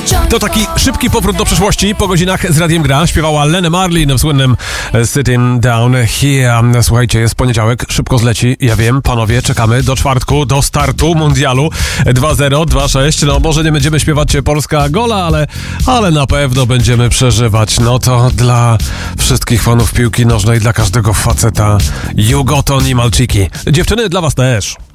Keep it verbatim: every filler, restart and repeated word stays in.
To taki szybki powrót do przeszłości po godzinach z Radiem Gra. Śpiewała Lena Marlin w słynnym Sitting Down Here. Słuchajcie, jest poniedziałek, szybko zleci. Ja wiem, panowie, czekamy do czwartku, do startu mundialu dwa zero, dwa sześć. No może nie będziemy śpiewać Polska gola, ale, ale na pewno będziemy przeżywać. No to dla wszystkich fanów piłki nożnej, dla każdego faceta Jugoton i Malczyki. Dziewczyny, dla was też.